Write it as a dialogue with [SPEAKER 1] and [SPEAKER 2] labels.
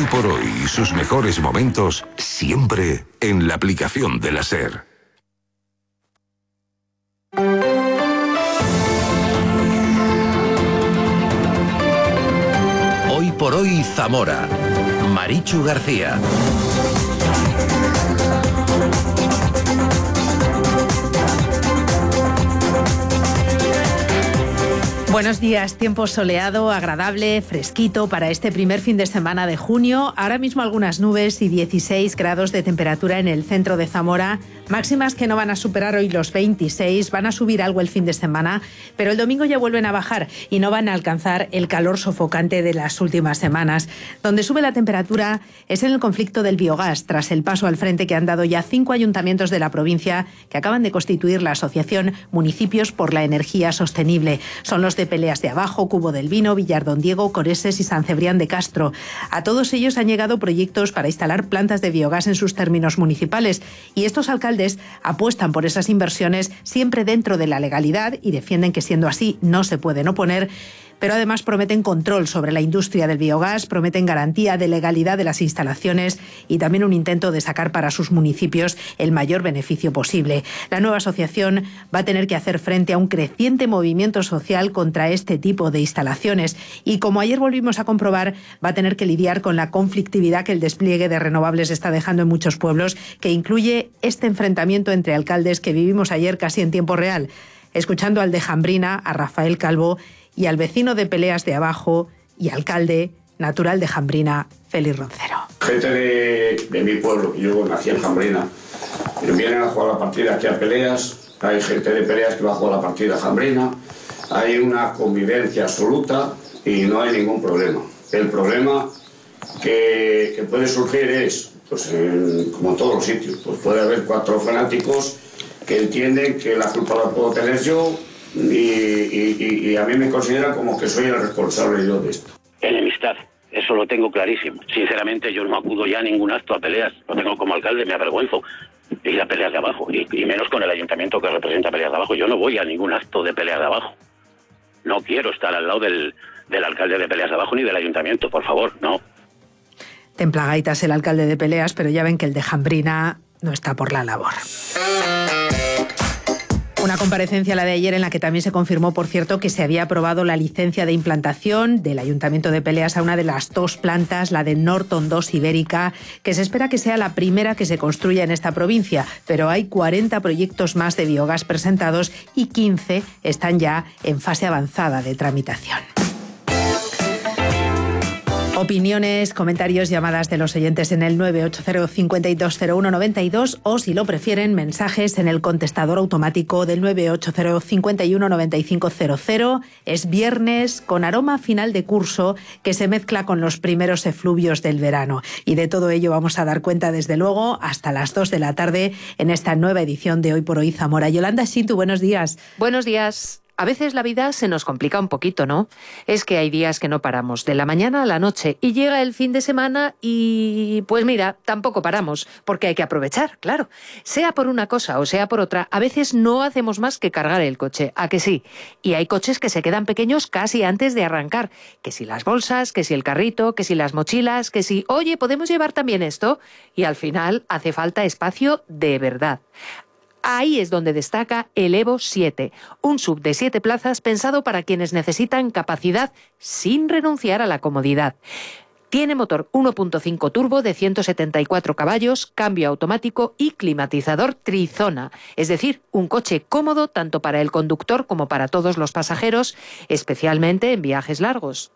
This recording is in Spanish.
[SPEAKER 1] Hoy por hoy y sus mejores momentos siempre en la aplicación de la SER.
[SPEAKER 2] Hoy por hoy Zamora. Marichu García.
[SPEAKER 3] Buenos días, tiempo soleado, agradable, fresquito para este primer fin de semana de junio. Ahora mismo algunas nubes y 16 grados de temperatura en el centro de Zamora. Máximas que no van a superar hoy los 26, van a subir algo el fin de semana, pero el domingo ya vuelven a bajar y no van a alcanzar el calor sofocante de las últimas semanas. Donde sube la temperatura es en el conflicto del biogás, tras el paso al frente que han dado ya 5 ayuntamientos de la provincia que acaban de constituir la asociación Municipios por la Energía Sostenible. Son los de Peleas de Abajo, Cubo del Vino, Villardón Diego, Coreses y San Cebrián de Castro. A todos ellos han llegado proyectos para instalar plantas de biogás en sus términos municipales y estos alcaldes apuestan por esas inversiones siempre dentro de la legalidad y defienden que siendo así no se pueden oponer. Pero además prometen control sobre la industria del biogás, prometen garantía de legalidad de las instalaciones y también un intento de sacar para sus municipios el mayor beneficio posible. La nueva asociación va a tener que hacer frente a un creciente movimiento social contra este tipo de instalaciones y, como ayer volvimos a comprobar, va a tener que lidiar con la conflictividad que el despliegue de renovables está dejando en muchos pueblos, que incluye este enfrentamiento entre alcaldes que vivimos ayer casi en tiempo real. Escuchando al de Jambrina, a Rafael Calvo, y al vecino de Peleas de Abajo y alcalde natural de Jambrina, Félix Roncero.
[SPEAKER 4] Gente de mi pueblo, yo nací en Jambrina, vienen a jugar la partida aquí a Peleas, hay gente de Peleas que va a jugar la partida a Jambrina, hay una convivencia absoluta y no hay ningún problema. El problema que puede surgir es, pues como en todos los sitios, pues puede haber 4 fanáticos que entienden que la culpa la puedo tener yo, y a mí me consideran como que soy el responsable yo de esto.
[SPEAKER 5] Enemistad, eso lo tengo clarísimo. Sinceramente yo no acudo ya a ningún acto a Peleas, lo tengo como alcalde, me avergüenzo ir a Peleas de Abajo, y menos con el ayuntamiento que representa Peleas de Abajo. Yo no voy a ningún acto de Peleas de Abajo. No quiero estar al lado del alcalde de Peleas de Abajo ni del ayuntamiento, por favor, no.
[SPEAKER 3] Templagaitas el alcalde de Peleas, pero ya ven que el de Jambrina no está por la labor. Una comparecencia, la de ayer, en la que también se confirmó, por cierto, que se había aprobado la licencia de implantación del Ayuntamiento de Peleas a una de las 2 plantas, la de Norton 2 Ibérica, que se espera que sea la primera que se construya en esta provincia. Pero hay 40 proyectos más de biogás presentados y 15 están ya en fase avanzada de tramitación. Opiniones, comentarios, llamadas de los oyentes en el 980520192 o, si lo prefieren, mensajes en el contestador automático del 980519500. Es viernes, con aroma final de curso que se mezcla con los primeros efluvios del verano. Y de todo ello vamos a dar cuenta, desde luego, hasta las 2 de la tarde en esta nueva edición de Hoy por Hoy Zamora. Yolanda Shintu, buenos días.
[SPEAKER 6] Buenos días. A veces la vida se nos complica un poquito, ¿no? Es que hay días que no paramos, de la mañana a la noche, y llega el fin de semana y, pues mira, tampoco paramos, porque hay que aprovechar, claro. Sea por una cosa o sea por otra, a veces no hacemos más que cargar el coche, ¿a que sí? Y hay coches que se quedan pequeños casi antes de arrancar. Que si las bolsas, que si el carrito, que si las mochilas, que si, oye, ¿podemos llevar también esto? Y al final hace falta espacio de verdad. Ahí es donde destaca el Evo 7, un SUV de 7 plazas pensado para quienes necesitan capacidad sin renunciar a la comodidad. Tiene motor 1.5 turbo de 174 caballos, cambio automático y climatizador trizona. Es decir, un coche cómodo tanto para el conductor como para todos los pasajeros, especialmente en viajes largos.